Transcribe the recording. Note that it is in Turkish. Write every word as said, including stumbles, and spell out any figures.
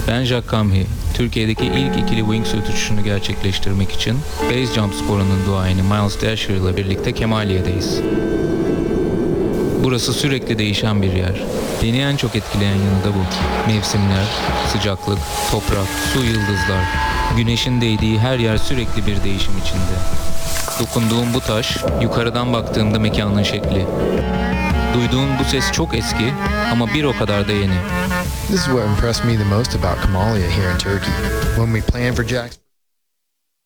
Ben Jack Kamhi. Türkiye'deki ilk ikili wingsuit uçuşunu gerçekleştirmek için base jump sporunun duayeni Miles Dasher ile birlikte Kemaliye'deyiz. Burası sürekli değişen bir yer. Beni en çok etkileyen yanı da bu. Mevsimler, sıcaklık, toprak, su, yıldızlar. Güneşin değdiği her yer sürekli bir değişim içinde. Dokunduğum bu taş, yukarıdan baktığımda mekanın şekli. Duyduğum bu ses çok eski ama bir o kadar da yeni. This is what impressed me the most about Kamalia here in Turkey. When we planned for Jack's